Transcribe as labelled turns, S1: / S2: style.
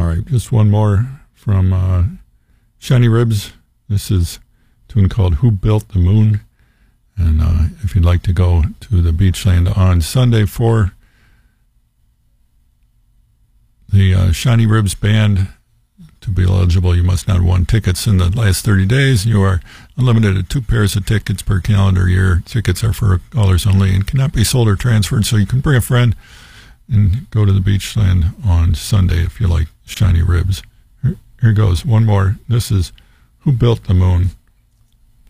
S1: right, just one more from Shiny Ribs. This is a tune called Who Built the Moon? And if you'd like to go to the Beachland on Sunday for the Shiny Ribs Band, to be eligible, you must not have won tickets in the last 30 days. You are unlimited at 2 pairs of tickets per calendar year. Tickets are for callers only and cannot be sold or transferred, so you can bring a friend and go to the Beachland on Sunday if you like Shiny Ribs. Here goes, one more. This is Who Built the Moon?